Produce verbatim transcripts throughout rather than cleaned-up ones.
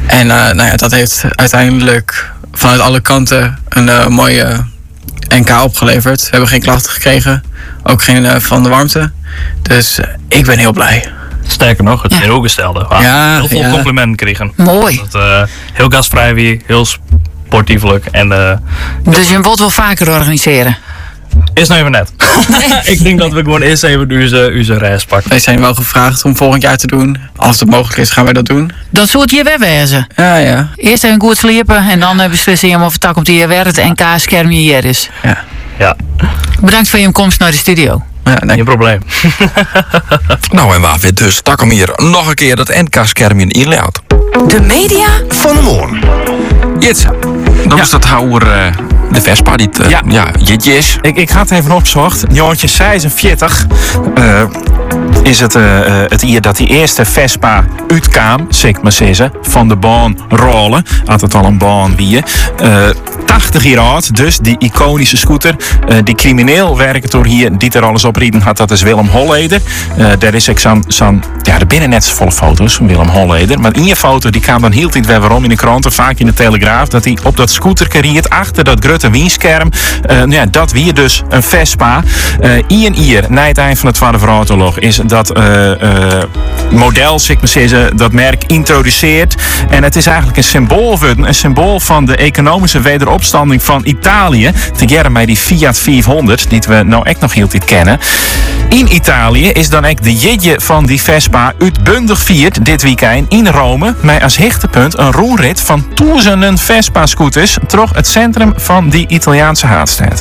En uh, nou ja, dat heeft uiteindelijk vanuit alle kanten een uh, mooie N K opgeleverd. We hebben geen klachten gekregen, ook geen uh, van de warmte. Dus uh, ik ben heel blij. Sterker nog, het Ja. tegenovergestelde. Waar Ja, heel veel ja. complimenten kregen. Mooi. Dat, uh, heel gasvrij weer, heel sportievelijk. En uh, Dus je wilt wel vaker organiseren. is nou even net. Ik denk dat we gewoon eerst even onze, onze reis pakken. Wij zijn wel gevraagd om volgend jaar te doen. Als het mogelijk is, gaan wij dat doen. Dan zou het hier weer wezen. Ja, ja. Eerst even goed sliepen en dan uh, beslissen je of het tak om hier weer het N K-scherm hier is. Ja, Ja, Bedankt voor je komst naar de studio. ja nee. geen probleem. Nou, en waar we dus takken hier nog een keer dat N K-schermje inlaat. De media Van de Moorn. Jitse, dan is dat over uh, de Vespa die het, uh, Ja. ja, jitje is. Ik, ik had het even opgezocht. Joontje zesenveertig uh, is het, uh, uh, het hier dat die eerste Vespa uitkwam, zeg ik maar zeggen, van de baan rollen. Had het al een baan wie. Uh, tachtig jaar oud, dus die iconische scooter. Uh, die crimineel werken door hier, die er alles op rieden had, dat is Willem Holleder. Uh, daar is ik zo'n, zo'n, ja, er binnen net zo volle foto's van Willem Holleder. Maar in je foto, die kwam dan heel tijd weer waarom in de kranten, vaak in de Telegraaf, dat hij op dat scooter kariert achter dat grote wienscherm. Uh, nou ja, dat weer dus een Vespa. Uh, Ian Ier, na het eind van de Tweede Wereldoorlog, is dat uh, uh, model, zeg ik maar zeggen, dat merk introduceert. En het is eigenlijk een symbool, een symbool van de economische wederopstanding van Italië. Tegenwoordig met die Fiat vierhonderd, die we nou echt nog heel tijd kennen. In Italië is dan ook de jidje van die Vespa uitbundig viert dit weekend in Rome. Met als hichtepunt een rondrit van duizenden Vespa-scooters terug het centrum van die Italiaanse haatstad.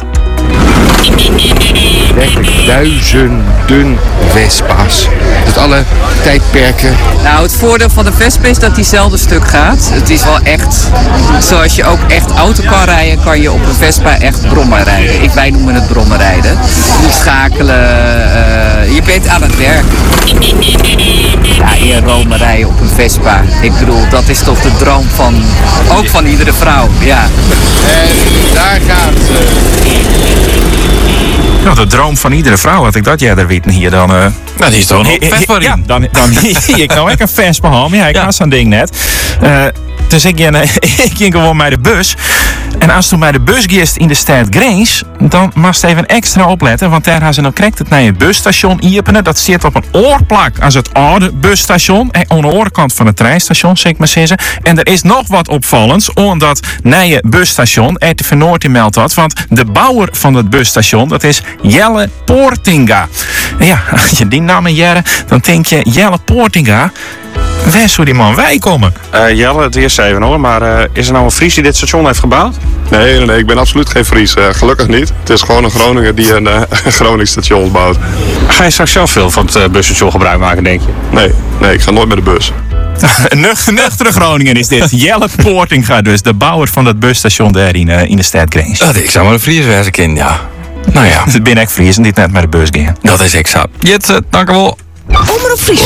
Werkelijk duizenden Vespa's. Dus alle tijdperken. Nou, het voordeel van de Vespa is dat die zelden stuk gaat. Het is wel echt, zoals je ook echt auto kan rijden, kan je op een Vespa echt brommen rijden. Ik, wij noemen het brommen rijden. Niet schakelen, uh, je bent aan het werk. Ja, in Rome rijden op een Vespa. Ik bedoel, dat is toch de droom van, ook van iedere vrouw, ja. En daar gaat ze. Nou, de droom van iedere vrouw, had ik dat jij er weten hier dan. Uh... Nou, die is toch een Ja, Vespa ja, in. dan, dan ik nou ook een Vespa hebben. Ja, ik Ja. had zo'n ding net. Uh, dus ik ging, ik ging gewoon met de bus. En als toen bij de bus gist in de stad Grens, dan moest je even extra opletten. Want daar gaan ze nou krijgt het naar je busstation openen. Dat zit op een oorplak als het oude busstation. En aan de overkant van het treinstation, zeg ik maar zeggen. En er is nog wat opvallends. Omdat nieuwe busstation R T V Noord in meldt dat. Want de bouwer van het busstation, dat is Jelle Poortinga. En ja, als je die naam jaren, dan denk je Jelle Poortinga. Waar zou die man wij komen? Uh, Jelle, het eerst even hoor, maar uh, is er nou een Fries die dit station heeft gebouwd? Nee, nee, nee, ik ben absoluut geen Fries. Uh, gelukkig niet. Het is gewoon een Groninger die een uh, Groningse station bouwt. Ga je straks zelf veel van het uh, busstation gebruik maken, denk je? Nee, nee, ik ga nooit met de bus. Nuch, nuchtere Groningen is dit. Jelle Poortinga dus, de bouwer van dat busstation daar in, uh, in de stad Grens. Dat ik zou maar een Fries wezen, kind, ja. Nou ja, Het ben ik Fries en dit net met de bus gaan. dat is ik zo. Jitse, dank u wel. Omroep Friesland.